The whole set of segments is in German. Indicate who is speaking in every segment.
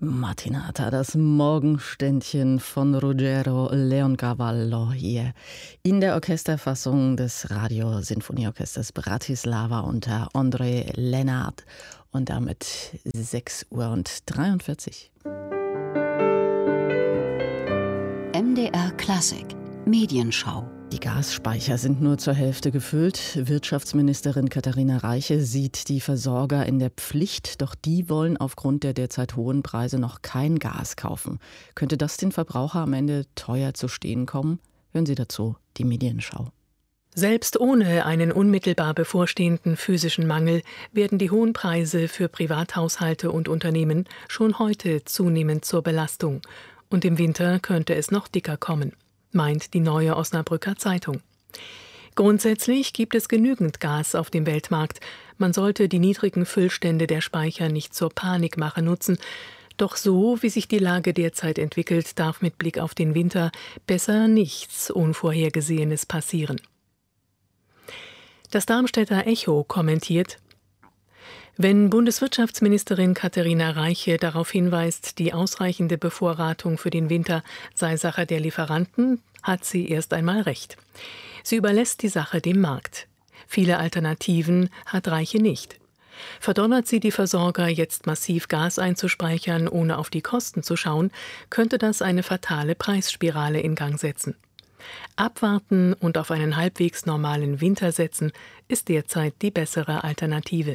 Speaker 1: Mattinata, das Morgenständchen von Ruggero Leoncavallo hier in der Orchesterfassung des Radiosinfonieorchesters Bratislava unter Ondřej Lenart und damit 6:43 Uhr.
Speaker 2: MDR Klassik Medienschau.
Speaker 1: Die Gasspeicher sind nur zur Hälfte gefüllt. Wirtschaftsministerin Katharina Reiche sieht die Versorger in der Pflicht, doch die wollen aufgrund der derzeit hohen Preise noch kein Gas kaufen. Könnte das den Verbraucher am Ende teuer zu stehen kommen? Hören Sie dazu die Medienschau.
Speaker 3: Selbst ohne einen unmittelbar bevorstehenden physischen Mangel werden die hohen Preise für Privathaushalte und Unternehmen schon heute zunehmend zur Belastung. Und im Winter könnte es noch dicker kommen, meint die Neue Osnabrücker Zeitung. Grundsätzlich gibt es genügend Gas auf dem Weltmarkt. Man sollte die niedrigen Füllstände der Speicher nicht zur Panikmache nutzen. Doch so, wie sich die Lage derzeit entwickelt, darf mit Blick auf den Winter besser nichts Unvorhergesehenes passieren. Das Darmstädter Echo kommentiert: Wenn Bundeswirtschaftsministerin Katharina Reiche darauf hinweist, die ausreichende Bevorratung für den Winter sei Sache der Lieferanten, hat sie erst einmal recht. Sie überlässt die Sache dem Markt. Viele Alternativen hat Reiche nicht. Verdonnert sie die Versorger, jetzt massiv Gas einzuspeichern, ohne auf die Kosten zu schauen, könnte das eine fatale Preisspirale in Gang setzen. Abwarten und auf einen halbwegs normalen Winter setzen, ist derzeit die bessere Alternative.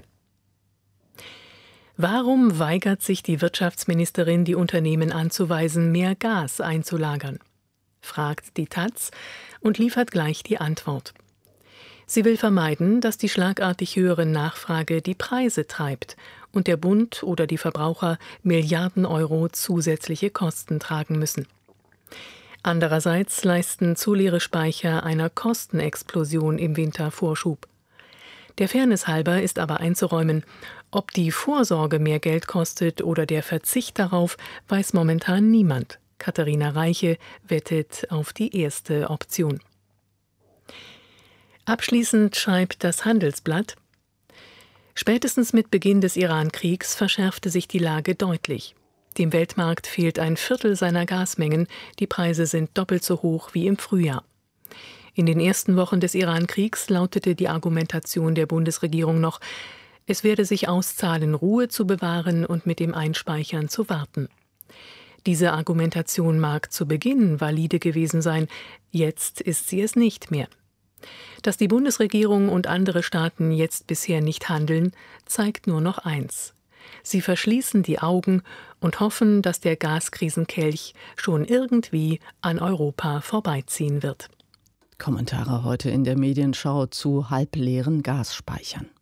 Speaker 3: Warum weigert sich die Wirtschaftsministerin, die Unternehmen anzuweisen, mehr Gas einzulagern? Fragt die taz und liefert gleich die Antwort. Sie will vermeiden, dass die schlagartig höhere Nachfrage die Preise treibt und der Bund oder die Verbraucher Milliarden Euro zusätzliche Kosten tragen müssen. Andererseits leisten zu leere Speicher einer Kostenexplosion im Winter Vorschub. Der Fairness halber ist aber einzuräumen, ob die Vorsorge mehr Geld kostet oder der Verzicht darauf, weiß momentan niemand. Katharina Reiche wettet auf die erste Option. Abschließend schreibt das Handelsblatt: Spätestens mit Beginn des Iran-Kriegs verschärfte sich die Lage deutlich. Dem Weltmarkt fehlt ein Viertel seiner Gasmengen, die Preise sind doppelt so hoch wie im Frühjahr. In den ersten Wochen des Iran-Kriegs lautete die Argumentation der Bundesregierung noch, es werde sich auszahlen, Ruhe zu bewahren und mit dem Einspeichern zu warten. Diese Argumentation mag zu Beginn valide gewesen sein, jetzt ist sie es nicht mehr. Dass die Bundesregierung und andere Staaten jetzt bisher nicht handeln, zeigt nur noch eins: Sie verschließen die Augen und hoffen, dass der Gaskrisenkelch schon irgendwie an Europa vorbeiziehen wird.
Speaker 1: Kommentare heute in der Medienschau zu halbleeren Gasspeichern.